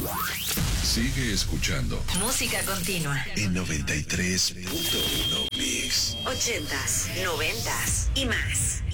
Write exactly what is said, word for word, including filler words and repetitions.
Sigue escuchando Música continua en noventa y tres punto uno Mix. ochentas, noventas y más.